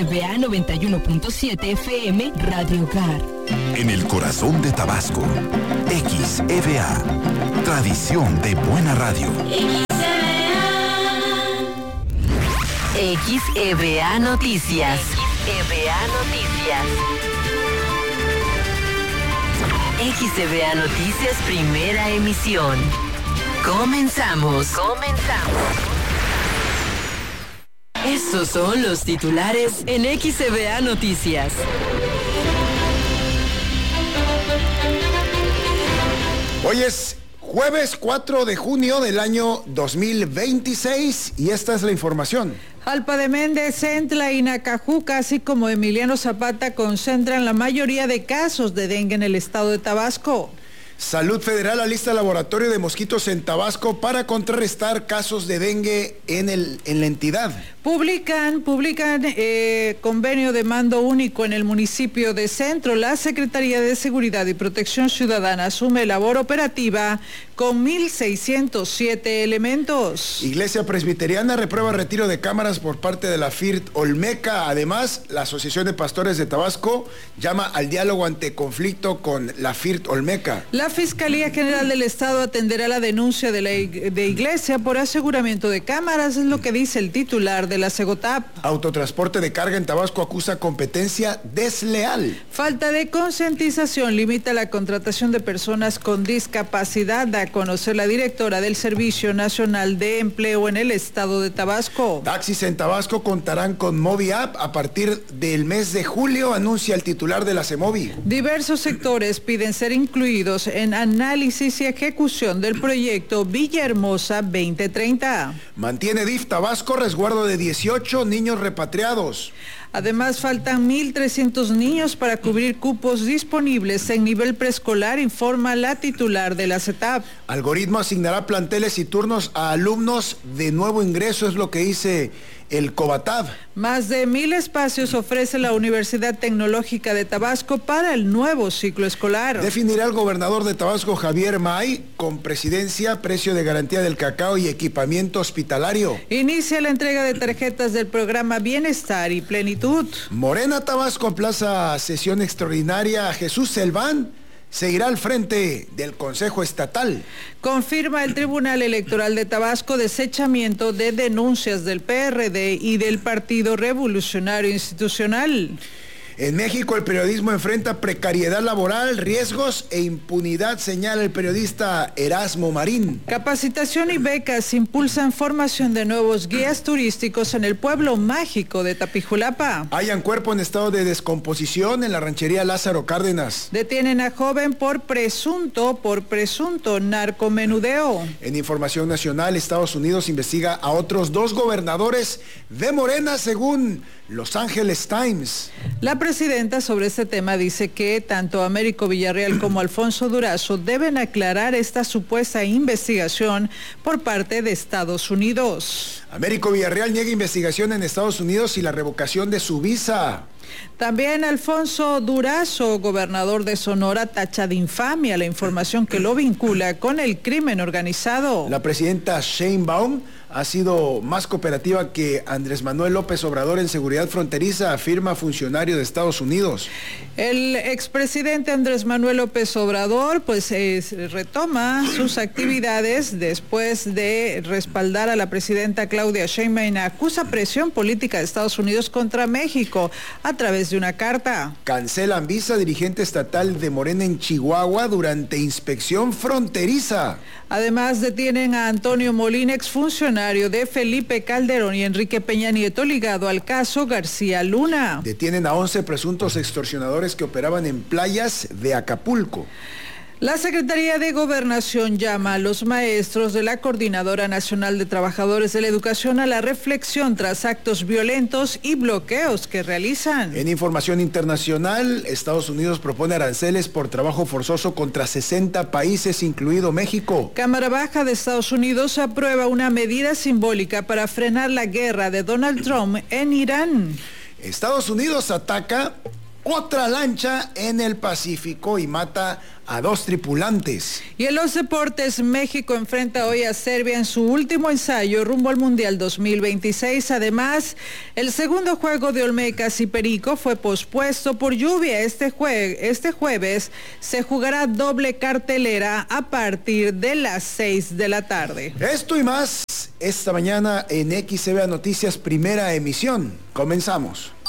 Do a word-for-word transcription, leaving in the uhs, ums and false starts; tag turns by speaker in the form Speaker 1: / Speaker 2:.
Speaker 1: E V A noventa y uno punto siete F M Radio Hogar.
Speaker 2: En el corazón de Tabasco, X E V A, tradición de buena radio.
Speaker 1: X E V A Noticias. X E V A Noticias. X E V A Noticias, primera emisión. Comenzamos. Comenzamos. Estos son los titulares en X E V A Noticias.
Speaker 3: Hoy es jueves cuatro de junio del año dos mil veintiséis y esta es la información.
Speaker 4: Jalpa de Méndez, Centla y Nacajuca, así como Emiliano Zapata, concentran la mayoría de casos de dengue en el estado de Tabasco.
Speaker 3: Salud Federal alista laboratorio de mosquitos en Tabasco para contrarrestar casos de dengue en, el, en la entidad.
Speaker 4: Publican, publican eh, convenio de mando único en el municipio de Centro. La Secretaría de Seguridad y Protección Ciudadana asume labor operativa con mil seiscientos siete elementos.
Speaker 3: Iglesia Presbiteriana reprueba retiro de cámaras por parte de la F I R T Olmeca. Además, la Asociación de Pastores de Tabasco llama al diálogo ante conflicto con la F I R T Olmeca.
Speaker 4: La Fiscalía General del Estado atenderá la denuncia de la de Iglesia por aseguramiento de cámaras, es lo que dice el titular de la Segotap.
Speaker 3: Autotransporte de carga en Tabasco acusa competencia desleal.
Speaker 4: Falta de concientización limita la contratación de personas con discapacidad, da a conocer la directora del Servicio Nacional de Empleo en el estado de Tabasco.
Speaker 3: Taxis en Tabasco contarán con Movi App a partir del mes de julio, anuncia el titular de la CEMOVI.
Speaker 4: Diversos sectores piden ser incluidos en análisis y ejecución del proyecto Villahermosa veinte treinta.
Speaker 3: Mantiene D I F Tabasco resguardo de dieciocho niños repatriados.
Speaker 4: Además, faltan mil trescientos niños para cubrir cupos disponibles en nivel preescolar, informa la titular de la CETAP.
Speaker 3: Algoritmo asignará planteles y turnos a alumnos de nuevo ingreso, es lo que dice el COBATAB.
Speaker 4: Más de mil espacios ofrece la Universidad Tecnológica de Tabasco para el nuevo ciclo escolar.
Speaker 3: Definirá el gobernador de Tabasco, Javier May, con presidencia, precio de garantía del cacao y equipamiento hospitalario.
Speaker 4: Inicia la entrega de tarjetas del programa Bienestar y Plenitud.
Speaker 3: Morena Tabasco aplaza sesión extraordinaria a Jesús Selván. Seguirá al frente del Consejo Estatal.
Speaker 4: Confirma el Tribunal Electoral de Tabasco desechamiento de denuncias del P R D y del Partido Revolucionario Institucional.
Speaker 3: En México el periodismo enfrenta precariedad laboral, riesgos e impunidad, señala el periodista Erasmo Marín.
Speaker 4: Capacitación y becas impulsan formación de nuevos guías turísticos en el pueblo mágico de Tapijulapa.
Speaker 3: Hallan cuerpo en estado de descomposición en la ranchería Lázaro Cárdenas.
Speaker 4: Detienen a joven por presunto, por presunto narcomenudeo.
Speaker 3: En información nacional, Estados Unidos investiga a otros dos gobernadores de Morena, según Los Angeles Times.
Speaker 4: La presidenta sobre este tema dice que tanto Américo Villarreal como Alfonso Durazo deben aclarar esta supuesta investigación por parte de Estados Unidos.
Speaker 3: Américo Villarreal niega investigación en Estados Unidos y la revocación de su visa.
Speaker 4: También Alfonso Durazo, gobernador de Sonora, tacha de infamia la información que lo vincula con el crimen organizado.
Speaker 3: La presidenta Sheinbaum ha sido más cooperativa que Andrés Manuel López Obrador en seguridad fronteriza, afirma funcionario de Estados Unidos.
Speaker 4: El expresidente Andrés Manuel López Obrador pues eh, retoma sus actividades después de respaldar a la presidenta Claudia Sheinbaum. Acusa presión política de Estados Unidos contra México a través de una carta.
Speaker 3: Cancelan visa dirigente estatal de Morena en Chihuahua durante inspección fronteriza.
Speaker 4: Además, detienen a Antonio Molina, exfuncionario de Felipe Calderón, y Enrique Peña Nieto, ligado al caso García Luna.
Speaker 3: Detienen a once presuntos extorsionadores que operaban en playas de Acapulco.
Speaker 4: La Secretaría de Gobernación llama a los maestros de la Coordinadora Nacional de Trabajadores de la Educación a la reflexión tras actos violentos y bloqueos que realizan.
Speaker 3: En información internacional, Estados Unidos propone aranceles por trabajo forzoso contra sesenta países, incluido México.
Speaker 4: Cámara Baja de Estados Unidos aprueba una medida simbólica para frenar la guerra de Donald Trump en Irán.
Speaker 3: Estados Unidos ataca otra lancha en el Pacífico y mata a dos tripulantes.
Speaker 4: Y en los deportes, México enfrenta hoy a Serbia en su último ensayo rumbo al Mundial dos mil veintiséis. Además, el segundo juego de Olmecas y Perico fue pospuesto por lluvia. Este, jue- este jueves se jugará doble cartelera a partir de las seis de la tarde.
Speaker 3: Esto y más esta mañana en X E V A Noticias, primera emisión. Comenzamos.